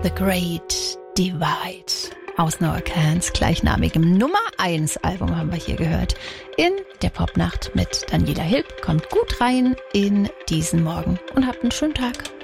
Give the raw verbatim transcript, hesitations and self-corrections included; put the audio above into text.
The Great Divide aus Noah Kahns gleichnamigem Nummer eins Album haben wir hier gehört. In der Popnacht mit Daniela Hilb. Kommt gut rein in diesen Morgen und habt einen schönen Tag.